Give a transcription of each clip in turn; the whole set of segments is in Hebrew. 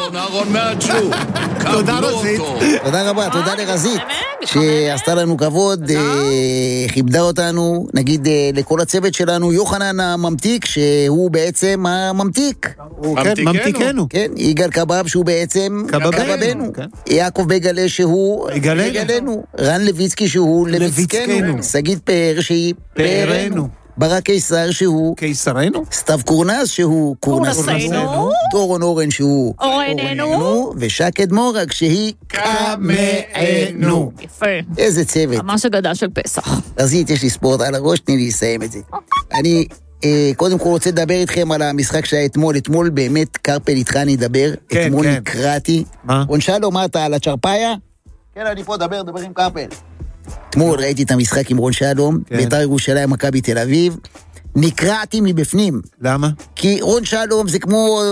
אהרון מהג'ו. תודה רזית. תודה רבה, תודה לרזית, שעשתה לנו כבוד, כיבדה אותנו, נגיד לכל הצוות שלנו, יוחנן הממתיק, שהוא בעצם הממתיק. ממתיקנו. כן, יגאל קבב, שהוא בעצם קבבנו. יעקב בגלה, שהוא בגלנו. רן לויצקי, שהוא לויצקנו. סגית פאר, שהיא פארנו. ברק קיסר, שהוא קיסרנו. סתיו קורנס, שהוא קורנסנו. דורון אורן, שהוא אורננו. ושקד מורג, שהיא קמאנו. יפה. איזה צוות. ממש אגדה של פסח. רזית, יש לי ספורט על הראש, תני לי לסיים את זה. אני קודם כל רוצה לדבר איתכם על המשחק שהיה אתמול. אתמול באמת קרפל איתך אני אדבר. אתמול נקראתי. רון שלום, מה אתה על הצ'רפאיה? כן, אני פה דבר עם קרפל. אתמול ראיתי את המשחק עם רון שלום, בית"ר ירושלים, מכבי תל אביב, נקרעתי מבפנים. למה? כי רון שלום זה כמו,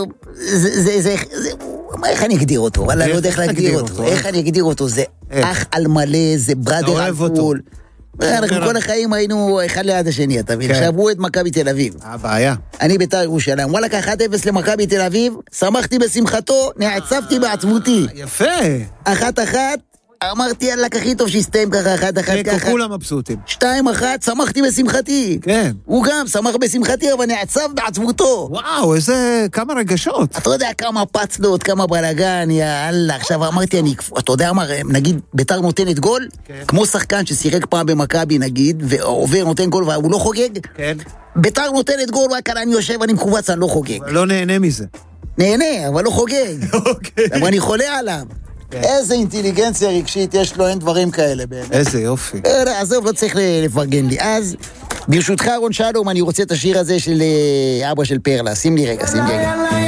איך אני אגדיר אותו? אני לא יודע איך להגדיר אותו. איך אני אגדיר אותו? זה אח על מלא, זה בראדר על פול. אנחנו כל החיים היינו אחד ליד השני, אתה מבין? עכשיו הוא את מכבי תל אביב. הבעיה. אני בית"ר ירושלים. וואלה, 1-0 למכבי תל אביב, שמחתי בשמחתו, נעצבתי בעצבותי. יפה. 1-1. אמרתי, יאללה, הכי טוב שיסתיים ככה, 1-1 ככה. כולם מבסוטים. 2-1, שמחתי בשמחתי. כן. הוא גם שמח בשמחתי, אבל נעצב בעצבותו. וואו, כמה רגשות. אתה יודע כמה פצלות, כמה בלגן, יאללה. עכשיו אמרתי, אתה יודע מה, נגיד, בית"ר נותנת גול, כמו שחקן ששיחק פעם במכבי, נגיד, ועובר נותן גול, והוא לא חוגג. כן. בית"ר נותנת גול, רק אני יושב, אני מכובץ, אני לא חוגג. לא נהנה מזה. נהנה, אבל לא חוגג. אבל אני חולה עליו. איזה אינטליגנציה רגשית יש לו, אין דברים כאלה באמת. איזה יופי. עזוב, לא צריך לפרגן לי. אז, ברשותך רון שלום, אני רוצה את השיר הזה של אבא של פרלה. שים לי רגע.